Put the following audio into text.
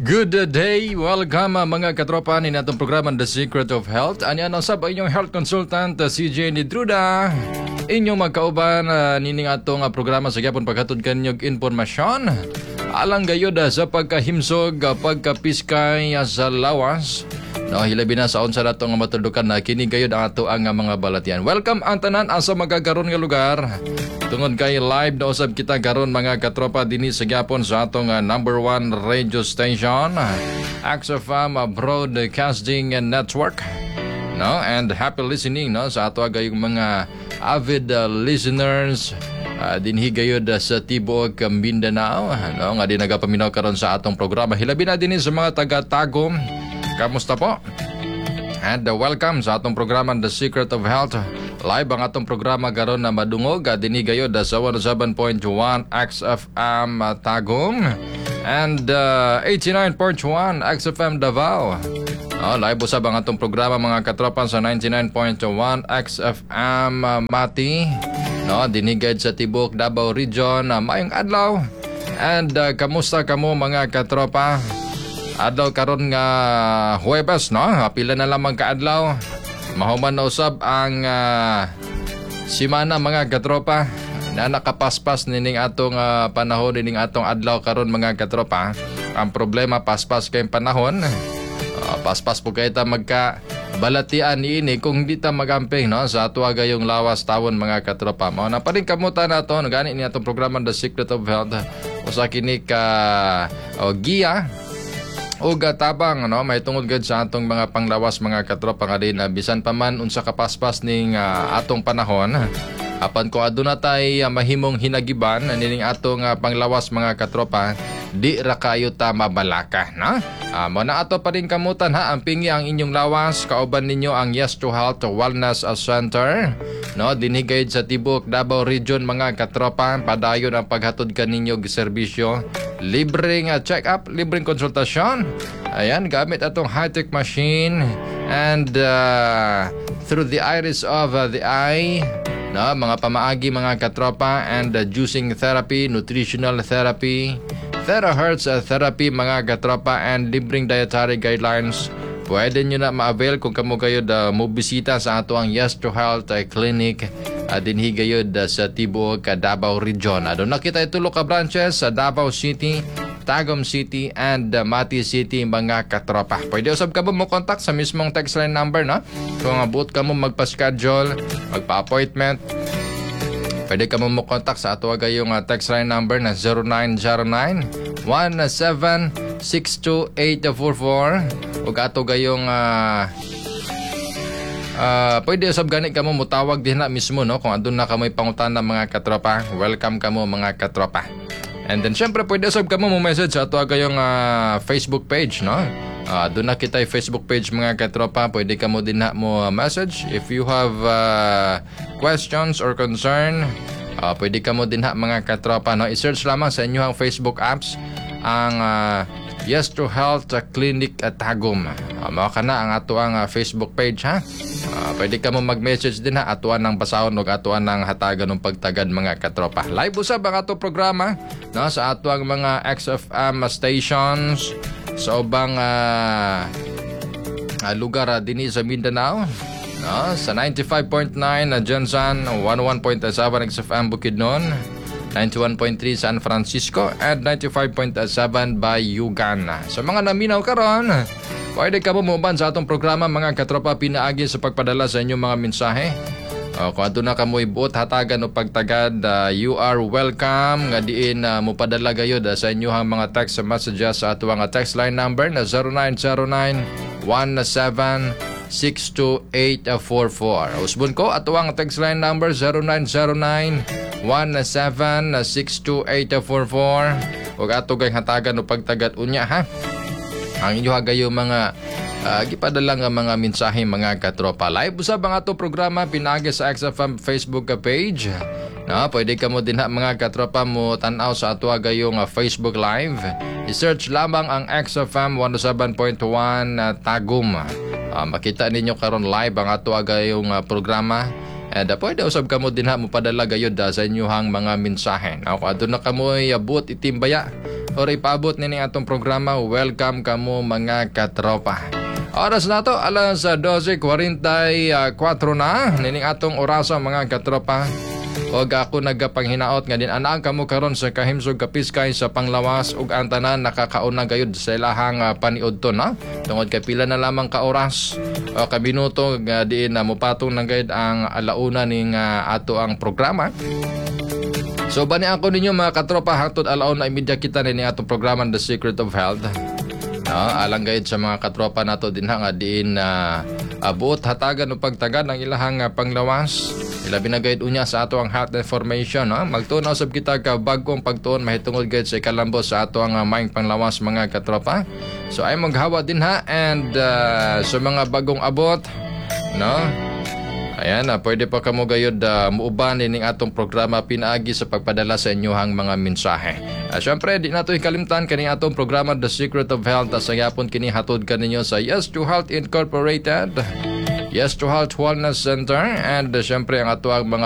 Good day! Welcome mga katropa ni natong programa The Secret of Health. Ani ang sab inyong health consultant CJ Nidruda. Inyong magkauban nining atong programa sa gyapon paghatod kanyog impormasyon. Alang gayud sa pagkahimsog, pagkapiskay sa lawas. No, hilabi na sa unsa nato nga matudukan na kini gayud ang ato ang mga balatian. Welcome ang tanan asa magagaron nga lugar. Tungod kay live na usab kita karon mga katropa dinhi sa gyapon sa atong number 1 radio station, XFM Broadcasting Network. No, and happy listening no sa ato gayong mga avid listeners dinhi gayud sa tibuok Mindanao. No, nga di nagapaminaw karon sa atong programa. Hilabi na dinhi sa mga taga-Tagum. Kamusta po? And welcome sa atong programa The Secret of Health. Live ang atong programa karon na madungog dinhi gayud sa 107.1 XFM Tagum and 89.1 XFM Davao. Live usab ang atong programa mga katropa sa 99.1 XFM Mati. No, dinhi gayud sa tibuok Davao Region. Maayong adlaw. And kamusta kamo mga katropa? Adlaw karon nga Huwebes, no? Pila na lamang kaadlaw. Mahuman na usab ang simana mga katropa na nakapaspas nining atong panahon nining atong adlaw karon mga katropa. Ang problema paspas kay panahon. Paspas po kay ta magka balatian niini kung di ta magamping no sa ato gayong lawas tawon mga katropa. Mao na pa rin kamutan nato gani ni atong programa The Secret of Health. Usa kini ka giya o gatabang no may tungod gid sa atong mga panglawas mga katropa nga din bisan pa man unsa kapaspas ning atong panahon apan ko aduna tay mahimong hinagiban nining atong panglawas mga katropa di ra kayo ta mabalaka na mo na ato pa rin kamutan ha ang pingi ang inyong lawas kauban ninyo ang Yes to Health Wellness Center no dinhi gayud sa tibuok Davao Region mga katropa padayon ang paghatod kaninyo og serbisyo libreng check-up, libreng konsultasyon. Ayan, gamit atong high-tech machine and through the iris of the eye, no, mga pamaagi mga katropa and juicing therapy, nutritional therapy, terahertz therapy mga katropa and libreng dietary guidelines. Pwede nyo na ma-avail kung kamo kayo mobisita sa ato ang Yes to Health Clinic dinhi gayud sa tibuok Davao Region. Aduna kita itulo ka branches sa Davao City, Tagum City and Mati City mga katropa. Pwede usab ka mo contact sa mismong text line number no. Kung abot ka mo magpa-schedule, magpa-appointment, pwede ka mo contact sa ato gayong text line number na 0909-1762-844 ug ato gayong pwede usab gani kamo mutawag din na mismo no kung adun na kamoy pangutana mga katropa. Welcome kamo mga katropa. And then syempre pwede usab kamo mo message sa ato gayong Facebook page no. Adun na kita Facebook page mga katropa. Pwede kamo din na mo message if you have questions or concern. Pwede kamo din na mga katropa no. I-search lamang sa inyong Facebook apps ang Yes to Health Clinic Tagum. Mao kana ang ato ang Facebook page ha. Pwede ka mo mag-message din ha atuan ng basahon o atuan ng hatagan ng pagtagad mga katropa. Live usab ang ato programa no sa ato ang mga XFM stations sa ubang lugar dinhi sa Mindanao. No, sa 95.9 Jensan, 101.7 XFM Bukidnon, 91.3 San Francisco at 95.7 Bayugan. Sa mga naminaw karon, pwede ka bumuban sa atong programa mga katropa pinaagi sa pagpadala sa inyong mga mensahe. Kung ato na kamoy buot hatagan o pagtagad, you are welcome nga diin mo padala gayud sa inyong mga text messages sa ato ang text line number na 0909-1762-844. Usbon ko ato ang text line number 0909-1762-844 ug ato gay hatagan o pagtagad unya ha. Ang inyo hagayo mga gipadala nga mga mensahe mga katropa. Live usab ang ato programa pinagi sa XFM Facebook page. No, pwede ka mo din ha mga katropa mo tan-aw sa ato gayong Facebook Live. I-search lamang ang XFM 107.1 Tagum. Makita ninyo karon live ang ato gayong programa. And pwede usab kamo din ha mo padala gayud sa inyong mga mensahe. Kung adto na kamoy abot itimbaya or ipaabot nining atong programa, welcome kamo mga katropa. Oras na to, alas 12:44 na, nining atong orasa mga katropa. Og ako nagapanghinaot nga din anaan kamo karon sa kahimsog kapiskay sa Panglawas ug ang tanan nakakauna gayud sa ilahang paniudto na tungod kay pila na lamang ka oras o ka minuto nga diin na mopatong nang gayud ang alauna ning ato ang programa. So bani ako ninyo mga katropa hangtod alauna imedya kita ni atong programa The Secret of Health. Alang gayud sa mga katropa nato dinha nga diin buot hatagan o pagtagan ng ilahang panglawas. Ilabi na gayud unya sa ato ang health information. Magtunaw sab kita ka bagong pagtuon mahitungod gayud sa ikalambos sa ato ang maing panglawas mga katropa. So ay maghawa dinha and sa mga bagong abot, no? Ayan, pwede pa kamo gayud muuban ning atong programa pinaagi sa pagpadala sa inyohang mga mensahe. Syempre, di nato ikalimtan kani atong programa The Secret of Health sa yapon kini hatod kaninyo sa Yes to Health Incorporated, Yes to Health Wellness Center, and syempre ang ato ang mga